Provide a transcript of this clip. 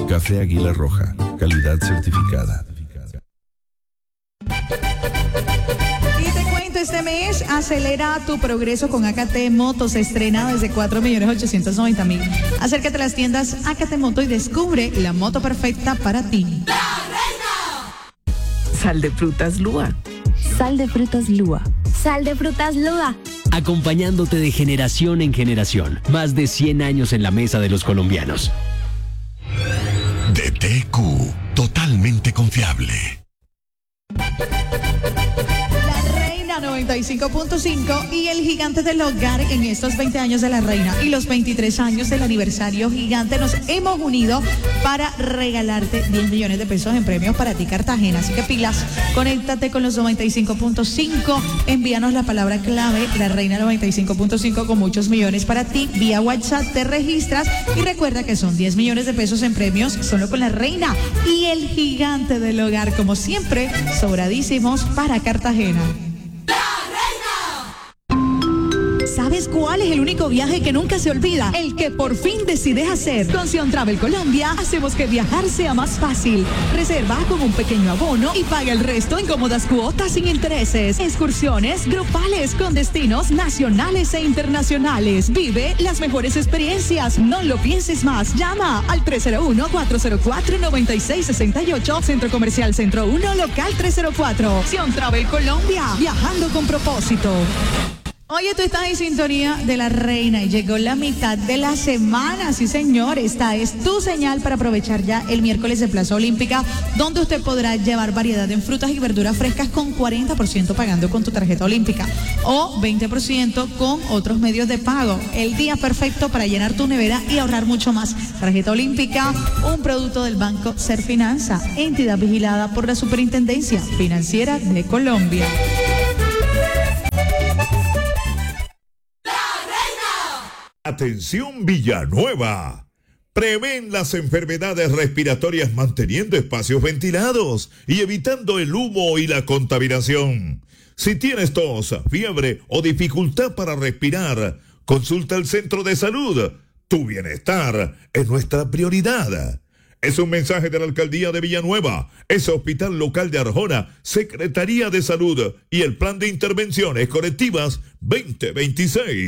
Café Águila Roja, calidad certificada. Y te cuento, este mes acelera tu progreso con AKT Motos, estrena desde 4.890.000. Acércate a las tiendas AKT Moto y descubre la moto perfecta para ti. ¡La Reina! Sal de frutas Lua. Sal de frutas Lua. Sal de frutas Lua. Acompañándote de generación en generación. Más de 100 años en la mesa de los colombianos. DTQ, totalmente confiable. La Reina 95.5 y el Gigante del Hogar. En estos 20 años de La Reina y los 23 años del aniversario Gigante, nos hemos unido para regalarte 10 millones de pesos en premios para ti, Cartagena. Así que pilas, conéctate con los 95.5, envíanos la palabra clave La Reina 95.5 con muchos millones para ti vía WhatsApp, te registras y recuerda que son 10 millones de pesos en premios solo con La Reina y el Gigante del Hogar, como siempre, sobradísimos para Cartagena. ¿Sabes cuál es el único viaje que nunca se olvida? El que por fin decides hacer. Con Sion Travel Colombia hacemos que viajar sea más fácil. Reserva con un pequeño abono y paga el resto en cómodas cuotas sin intereses. Excursiones grupales con destinos nacionales e internacionales. Vive las mejores experiencias. No lo pienses más. Llama al 301-404-9668. Centro Comercial Centro 1, local 304. Sion Travel Colombia. Viajando con propósito. Oye, tú estás en sintonía de La Reina y llegó la mitad de la semana, sí señor. Esta es tu señal para aprovechar ya el miércoles de Plaza Olímpica, donde usted podrá llevar variedad en frutas y verduras frescas con 40% pagando con tu tarjeta olímpica o 20% con otros medios de pago. El día perfecto para llenar tu nevera y ahorrar mucho más. Tarjeta Olímpica, un producto del Banco Serfinanza, entidad vigilada por la Superintendencia Financiera de Colombia. Atención Villanueva. Prevén las enfermedades respiratorias manteniendo espacios ventilados y evitando el humo y la contaminación. Si tienes tos, fiebre o dificultad para respirar, consulta al centro de salud. Tu bienestar es nuestra prioridad. Es un mensaje de la Alcaldía de Villanueva, ese Hospital Local de Arjona, Secretaría de Salud y el Plan de Intervenciones Colectivas 2026.